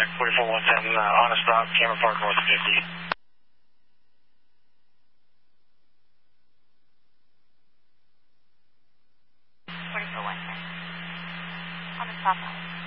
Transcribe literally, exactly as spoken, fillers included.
contact, forty-four one ten, uh, on a stop, Cameron Park, north of fifty. forty-four one ten. On a stop.